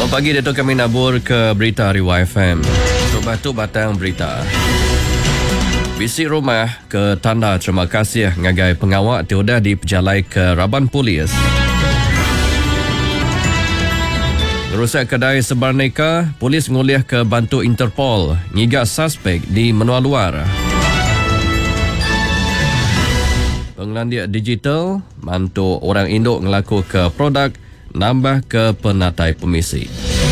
Selamat pagi, Dato' kami nabur ke berita Ariwa FM. Sobat tu batang berita. Bisi rumah ke tanda terima kasih ngagai pengawak tiada diperjalai ke Raban Polis. Ngerusak kedai Sebarneka, polis ngulih ke bantu Interpol, ngigak suspek di menua luar. Penglandia digital, bantu orang Indo ngelaku ke produk, nambah ke penatai pemisi.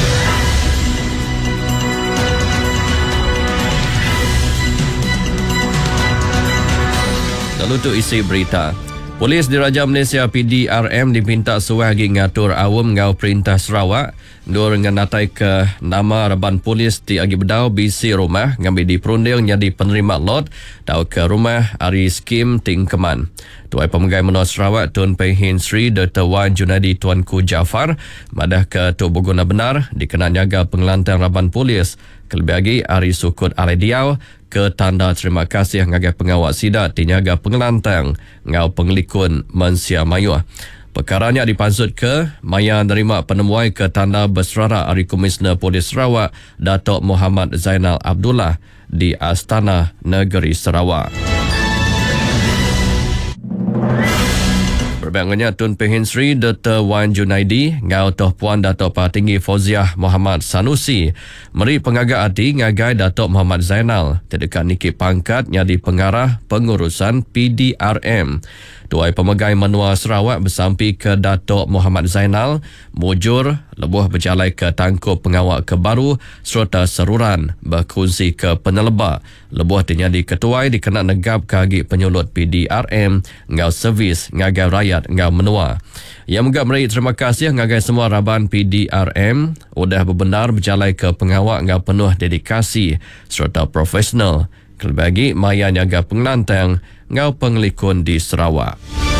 Lalu tu isi berita. Polis Diraja Malaysia PDRM dipinta suai lagi ngatur awam ngau Perintah Sarawak nur nganatai ke nama Raban Polis di agi bedau bisi rumah ngambil di perunding jadi penerima lot tau ke rumah Ari Skim Tingkeman. Tuai Pemegai Menua Sarawak Tun Pehin Sri Dr. Wan Junadi Tuanku Jaafar madah ke Tok Berguna Benar dikenal jaga pengelantang Raban Polis. Kelebih lagi Ari Sukut Alediau ke tanda terima kasih ngagai pengawal sidat tinyaga pengelantang ngau pengelikun Mensia Mayuh. Perkaranya dipansut ke Maya nerima penemuai ke tanda berserara Ari Komisioner Polis Sarawak Datuk Muhammad Zainal Abdullah di Astana Negeri Sarawak. Perbangannya Tun Pehin Sri Dr. Wan Junaidi ngau Toh Puan Datuk Patinggi Fauziah Muhammad Sanusi meri pengagak hati ngagai Datuk Muhammad Zainal terdekat niki pangkat jadi pengarah pengurusan PDRM. Tuai Pemegai Menua Sarawak bersampi ke Datuk Muhammad Zainal mujur lebuh berjalai ke tangkup pengawal kebaru serta seruran berkongsi ke penelebak lebuh dinyadi ketuai dikena negap kagi penyulut PDRM ngau servis ngagai rakyat ngau menua. Yang menggap meraih terima kasih ngagai semua Raban PDRM udah bebenar berjalai ke pengawal ngau penuh dedikasi serta profesional. Kelebih lagi maya nyaga pengelantang ngau pengelikun di Sarawak.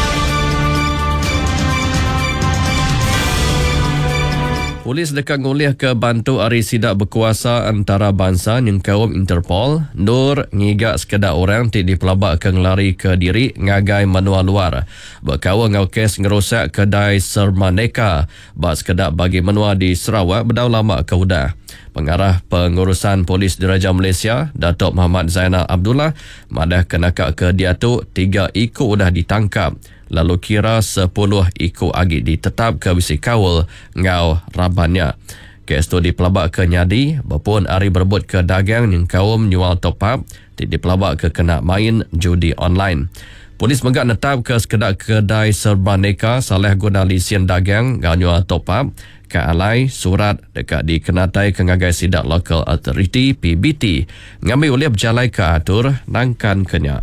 Polis dekat ngulih ke bantu Ari Sidak berkuasa antara bangsa yang kaum Interpol nur ngigak sekedar orang tidak dipelabak ke ngelari ke diri ngagai menua luar. Berkawa ngau kes ngerosak kedai Sebarneka bak sekedar bagi menua di Sarawak berdau lama ke udah. Pengarah Pengurusan Polis Diraja Malaysia Datuk Muhammad Zainal Abdullah madah kenakak ke Diatuk 3 ikut udah ditangkap. Lalu kira 10 ikut agi ditetap ke bisi kawal ngau Rabannya. Kes tu dipelabak ke nyadi, berpun Ari berebut ke dagang yang kaum nyual top up, dipelabak ke kena main judi online. Polis megak netap ke sekedar kedai Sebarneka salah guna lisen dagang ngau nyual top up, ke alai surat dekat dikenatai ke ngagai sidak Local Authority PBT, ngambil oleh berjalai ke atur nangkan kenyak.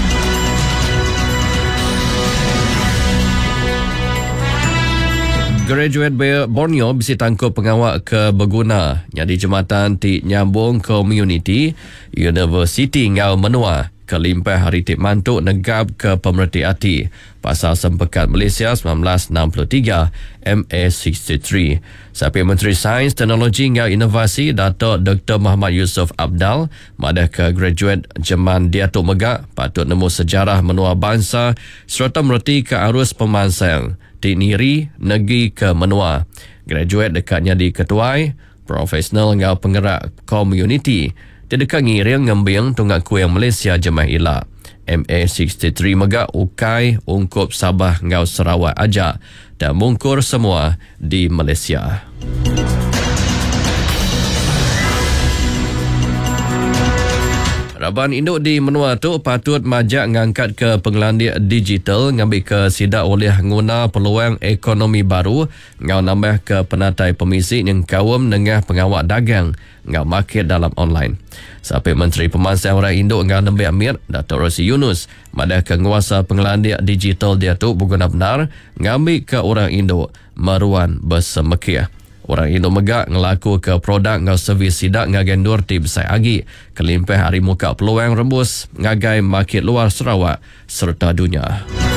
Graduate Borneo bisi tangkup pengawak ke berguna jadi jematan ti nyambung community University ngau menua kelimpah hari tik mantuk negap ke pemerhati hati pasal sempekat Malaysia 1963 MA63. Sapi Menteri Sains, Teknologi ngau Inovasi Datuk Dr. Muhammad Yusof Abdal madah ke graduate Jeman Diatuk Megak patut nemu sejarah menua bangsa serta mereti ke arus pemansang Niri negeri ke menua. Graduate dekatnya di ketuai, profesional ngau penggerak community. Dia dekat ngiring ngembing tunggak kuih Malaysia Jemaah Ilak. MA63 megak ukai ungkup Sabah ngau Sarawak ajak dan mungkur semua di Malaysia. Raban induk di menua tu patut majak ngangkat ke penglandia digital ngambil ke sidak oleh guna peluang ekonomi baru ngau nambah ke penatai pemisi yang kaum nengah pengawak dagang ngau market dalam online. Sapi Menteri Pemansang Orang Induk ngau Nembe Amir Datuk Rosi Yunus madah ke nguasa penglandia digital dia tu berguna benar ngambil ke orang Induk meruan bersemekih. Orang Indo megak ngelaku ke produk ngau servis sidak ngagai nur ti besai agi. Kelimpah hari muka peluang rebus ngagai market luar Sarawak serta dunia.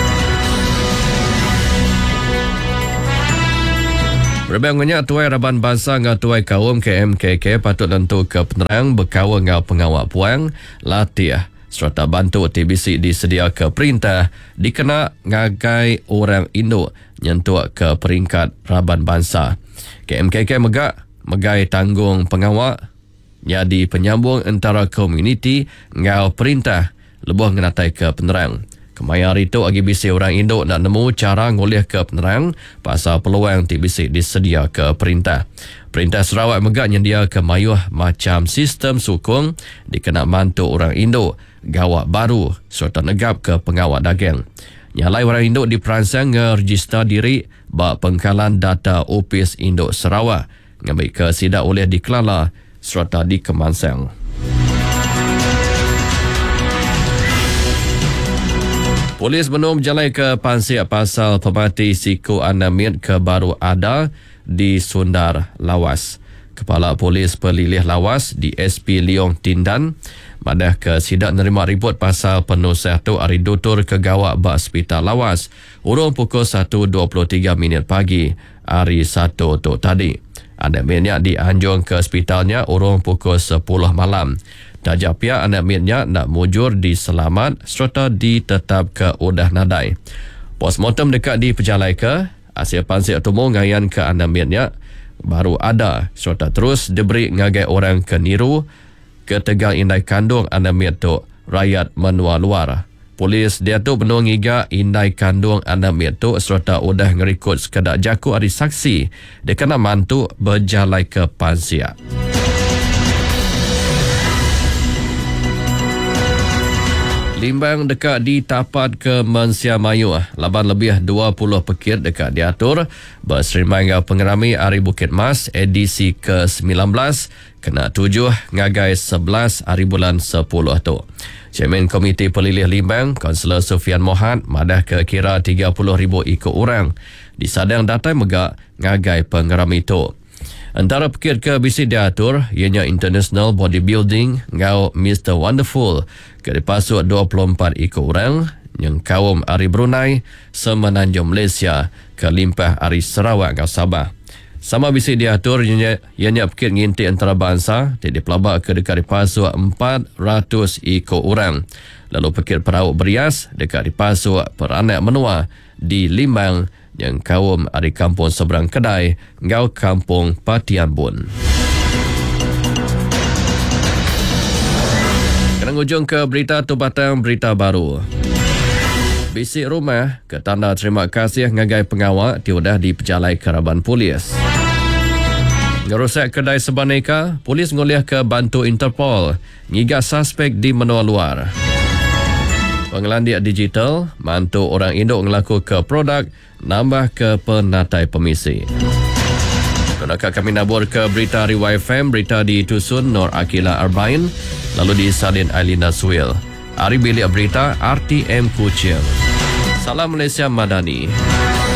Berbangunnya tuai Raban Bangsa ngau tuai kaum KMKK patut tentu ke penerang berkawa ngau pengawak puang latih serta bantu TBC disedia ke perintah dikena ngagai orang Indo nyentuh ke peringkat Raban Bangsa. KMKK megak megai tanggung pengawak jadi penyambung antara komuniti ngau perintah lebuh ngenatai ke penerang. Kemaya hari tu agi bisi orang Indo nak nemu cara ngoleh ke penerang pasal peluang ti bisi disedia ke perintah. Perintah Sarawak megak nyedia ke mayuh macam sistem sukung dikena bantu orang Indo gawak baru serta negap ke pengawak dagang. Nyalai orang Indo diperansang nge-register diri bak pengkalan data Opis Indo Sarawak ngambil ke sidak oleh dikelala serta dikemansang. Polis Benua berjalan ke Pansir pasal pemati Siko Anamit ke baru ada di Sundar Lawas. Kepala Polis Pelilih Lawas di SP Leong Tindan madah ke sidak nerima ribut pasal penusah tu hari dutur ke gawak bak hospital Lawas urung pukul 1.23 pagi hari 1 tu tadi. Anak mitnya dianjung ke hospitalnya urung pukul 10 malam. Tajak pihak anak mitnya nak mujur di selamat serta ditetap ke udah nadai. Postmortem dekat di Pejalai ke, hasil pansir tumu ngayan ke anak mitnya baru ada serta terus diberi ngagai orang ke niru ke tegang indai kandung anak mit tu rakyat menua luar. Polis dia tu penuh ngiga indai kandung anak mit tu serta udah ngerikut sekedar jaku hari saksi dia kena mantu berjalai ke pansir. Limbang dekat di tapat ke Mensia Mayu, laban lebih 20 pekir dekat diatur berserimai ngau pengerami Ari Bukit Mas edisi ke-19 kena 7 ngagai 11 hari bulan 10 tu. Chairman Komiti Pelilih Limbang, Kaunselor Sufian Mohad madah ke kira 30,000 ikut orang disadang datai megak ngagai pengerami tu. Antara pekir ke bisi diatur ianya International Bodybuilding ngau Mr. Wonderful ke dipasuk 24 ikut orang yang kaum Ari Brunei Semenanjung Malaysia ke limpah Ari Sarawak ngau Sabah. Sama bisi diatur ianya pekir nginti antarabangsa di pelabak ke dekat dipasuk 400 ikut orang. Lalu pekir perauk berias dekat dipasuk peranak menua di Limbang yang kaum dari kampung seberang kedai ngau kampung Patiambun. Kerang ujung ke berita tu batang berita baru. Bisik rumah ke tanda terima kasih ngagai pengawak diudah di Pejalai Keraban Polis. Ngerusak kedai sebaneka, polis ngoleh ke bantu Interpol ngigat suspek di menua luar. Pengelandiak digital, mantu orang Indo ngelaku ke produk, nambah ke penatai pemisi. Kenakah kami nabur ke berita Riwai FM, berita di Tusun Nur Akila Arbain, lalu di Salin Ailina Suil. Hari bilik berita RTM Kuching. Salam Malaysia Madani.